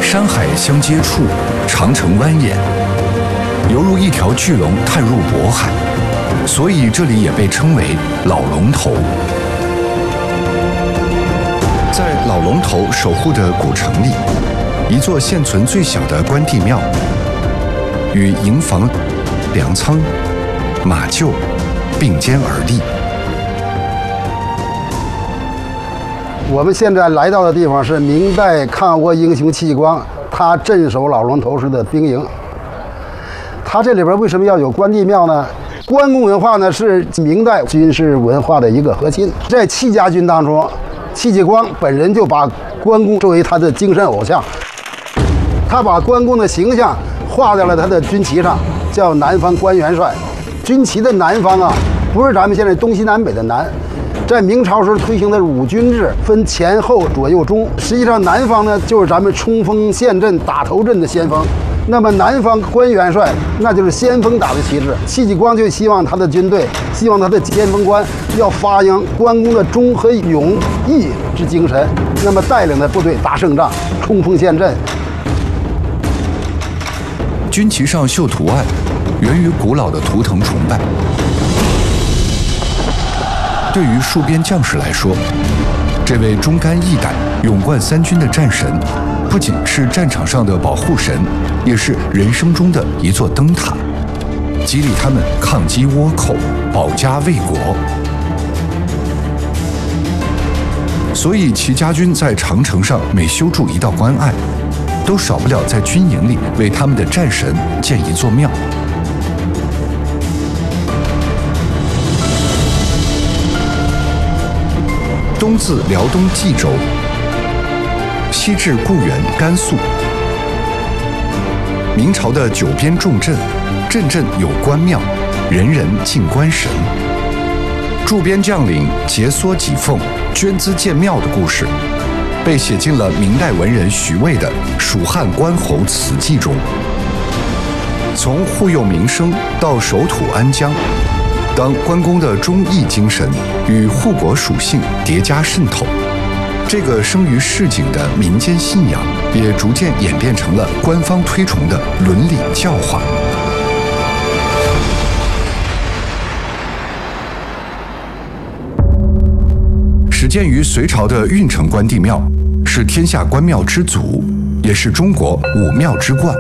山海相接处，长城蜿蜒，犹如一条巨龙探入渤海，所以这里也被称为老龙头。在老龙头守护的古城里，一座现存最小的关帝庙，与营房、粮仓、马厩并肩而立。 我们现在来到的地方是明代抗倭英雄戚光他镇守老龙头时的兵营。他这里边为什么要有关帝庙呢？关公文化呢是明代军事文化的一个核心。在戚家军当中，戚继光本人就把关公作为他的精神偶像，他把关公的形象画在了他的军旗上，叫南方关元帅。军旗的南方啊，不是咱们现在东西南北的南。在明朝时候推行的五军制，分前后左右中。实际上南方呢，就是咱们冲锋陷阵、打头阵的先锋。那么南方关元帅，那就是先锋打的旗帜。戚继光就希望他的军队，希望他的先锋官要发扬关公的忠和勇义之精神，那么带领的部队打胜仗、冲锋陷阵。 军旗上绣图案，源于古老的图腾崇拜。对于戍边将士来说，这位忠肝义胆、勇冠三军的战神，不仅是战场上的保护神，也是人生中的一座灯塔，激励他们抗击倭寇、保家卫国。所以齐家军在长城上每修筑一道关隘，都少不了在军营里为他们的战神建一座庙。东自辽东冀州，西至固原甘肃。明朝的九边重镇，镇镇有关庙，人人敬关神。驻边将领节缩给俸、捐资建庙的故事，被写进了明代文人徐渭的《蜀汉关侯词记》中。从护佑民生到守土安疆，当关公的忠义精神与护国属性叠加渗透，这个生于市井的民间信仰也逐渐演变成了官方推崇的伦理教化。始建于隋朝的运城关帝庙，是天下关庙之祖，也是中国五庙之冠。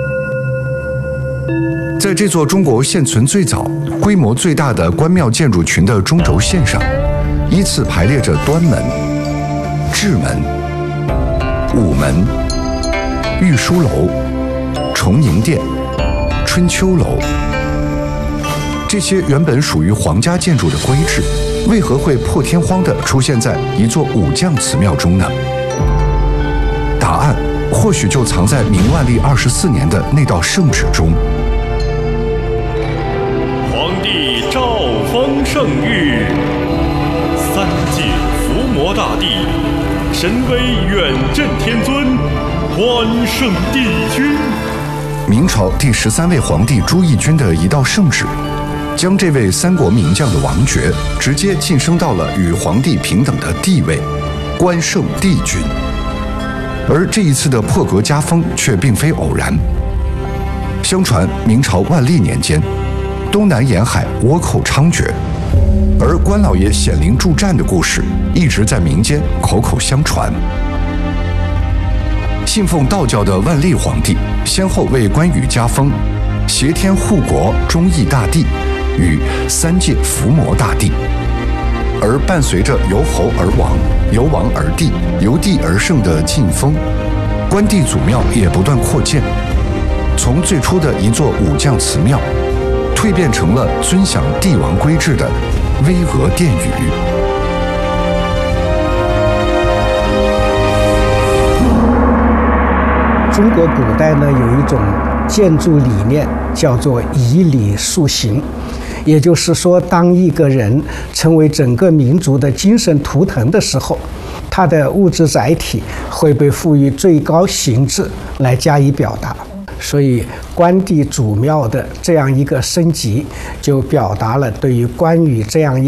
在这座中国现存最早、规模最大的关庙建筑群的中轴线上，依次排列着端门、雉门、午门、御书楼、崇宁殿、春秋楼。这些原本属于皇家建筑的规制，为何会破天荒地出现在一座武将祠庙中呢？答案或许就藏在明万历24年的那道圣旨中。 诏封圣谕，三界伏魔大帝，神威远镇天尊，关圣帝君。 明朝第13位皇帝朱翊钧的一道圣旨，将这位三国名将的王爵直接晋升到了与皇帝平等的地位——关圣帝君。而这一次的破格加封却并非偶然。相传明朝万历年间，东南沿海倭寇猖獗，而关老爷显灵助战的故事一直在民间口口相传。信奉道教的万历皇帝先后为关羽加封挟天护国忠义大帝与三界伏魔大帝，而伴随着由侯而王、由王而帝、由帝而圣的晋封，关帝祖庙也不断扩建，从最初的一座武将祠庙，蜕变成了尊享帝王规制的巍峨殿宇。 中国古代呢有一种建筑理念叫做以礼树形，也就是说，当一个人成为整个民族的精神图腾的时候，他的物质载体会被赋予最高形制来加以表达。所以关帝祖庙的这样一个升级，就表达了对于关羽这样一